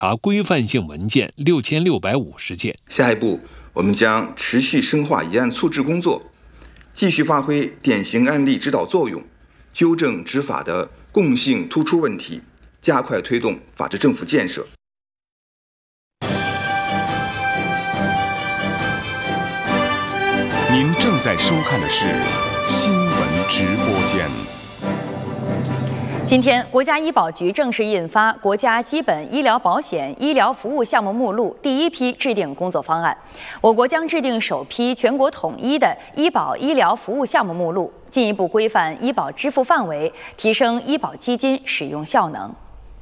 查规范性文件6650件。 下一步，我们将持续深化疑案促治工作，继续发挥典型案例指导作用，纠正执法的共性突出问题，加快推动法治政府建设。 您正在收看的是新闻直播间。 今天，国家医保局正式印发《国家基本医疗保险医疗服务项目目录》第一批制定工作方案。我国将制定首批全国统一的医保医疗服务项目目录，进一步规范医保支付范围，提升医保基金使用效能。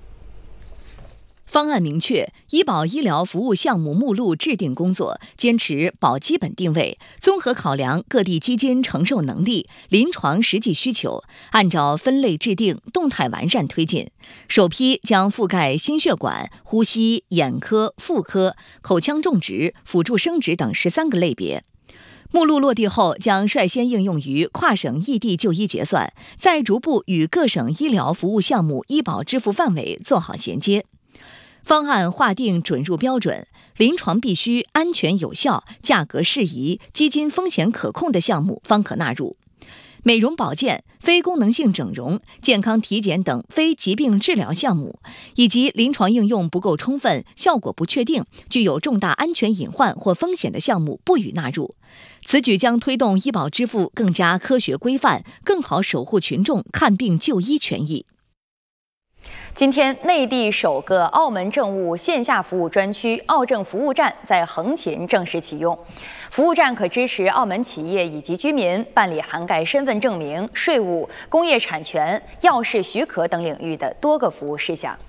方案明确，医保医疗服务项目目录制定工作坚持保基本定位，综合考量各地基金承受能力、临床实际需求，按照分类制定，动态完善推进。首批将覆盖心血管、呼吸、眼科、妇科、口腔种植、辅助生殖等13个类别。目录落地后，将率先应用于跨省异地就医结算，再逐步与各省医疗服务项目医保支付范围做好衔接。方案划定准入标准，临床必须安全有效、价格适宜、基金风险可控的项目方可纳入。美容保健、非功能性整容、健康体检等非疾病治疗项目，以及临床应用不够充分、效果不确定、具有重大安全隐患或风险的项目不予纳入。此举将推动医保支付更加科学规范，更好守护群众看病就医权益。 今天，内地首个澳门政务线下服务专区澳政服务站在横琴正式启用。服务站可支持澳门企业以及居民办理涵盖身份证明、税务、工业产权、药事许可等领域的多个服务事项。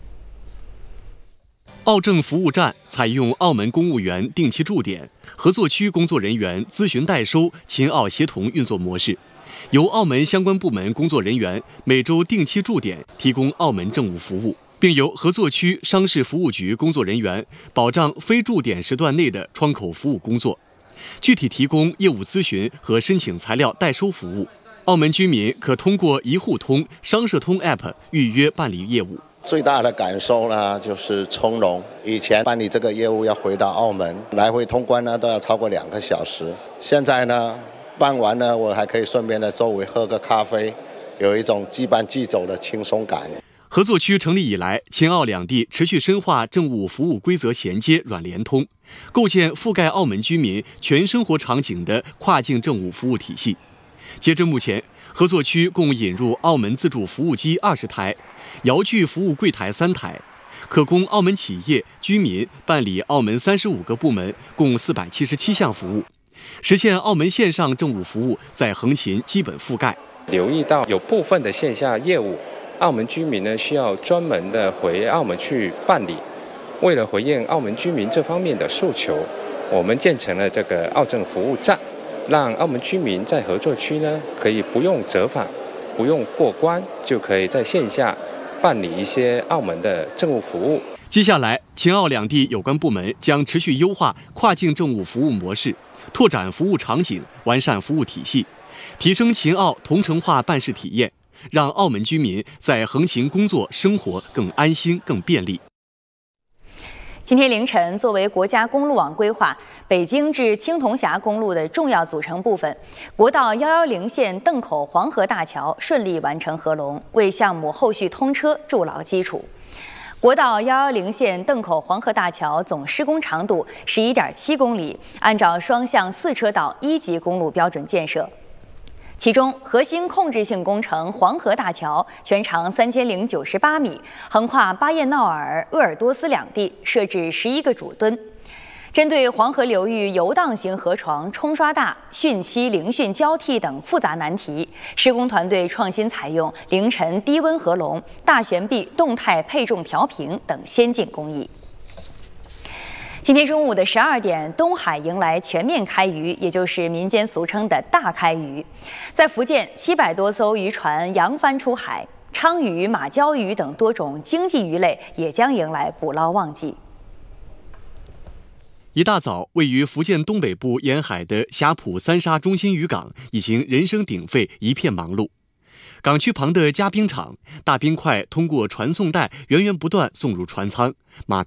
澳政服务站采用澳门公务员定期驻点、合作区工作人员咨询代收、秦澳协同运作模式。由澳门相关部门工作人员每周定期驻点提供澳门政务服务，并由合作区商事服务局工作人员保障非驻点时段内的窗口服务工作，具体提供业务咨询和申请材料代收服务。澳门居民可通过一户通、商社通 App 预约办理业务。 最大的感受呢，就是从容。以前办理这个业务要回到澳门，来回通关呢都要超过2个小时，现在呢办完呢，我还可以顺便在周围喝个咖啡，有一种即办即走的轻松感。 合作区成立以来，秦澳两地持续深化政务服务规则衔接软联通，构建覆盖澳门居民全生活场景的跨境政务服务体系。截至目前，合作区共引入澳门自助服务机20台，遥距服务柜台3台，可供澳门企业、居民办理澳门35个部门共477项服务。实现澳门线上政务服务在横琴基本覆盖。 留意到有部分的线下业务，澳门居民呢需要专门的回澳门去办理。为了回应澳门居民这方面的诉求，我们建成了这个澳政服务站，让澳门居民在合作区呢可以不用折返、不用过关，就可以在线下办理一些澳门的政务服务。 接下来，秦澳两地有关部门将持续优化跨境政务服务模式，拓展服务场景，完善服务体系，提升秦澳同城化办事体验，让澳门居民在横琴工作生活更安心、更便利。 今天凌晨，作为国家公路网规划北京至青铜峡公路的重要组成部分，国道110线邓口黄河大桥顺利完成合龙，为项目后续通车筑牢基础。国道110线邓口黄河大桥总施工长度11.7公里，按照双向4车道1级公路标准建设。其中，核心控制性工程黄河大桥全长3098米，横跨巴彦淖尔、鄂尔多斯两地，设置11个主墩。针对黄河流域游荡型河床冲刷大、汛期凌汛交替等复杂难题，施工团队创新采用凌晨低温合龙、大悬臂动态配重调平等先进工艺。今天中午的12点，东海迎来全面开渔，也就是民间俗称的大开渔。在福建，700多艘渔船扬帆出海，鲳鱼、马鲛鱼等多种经济鱼类也将迎来捕捞旺季。 一大早，位于福建东北部沿海的霞浦三沙中心渔港已经人声鼎沸，一片忙碌。港区旁的加冰场，大冰块通过传送带源源不断送入船舱，码头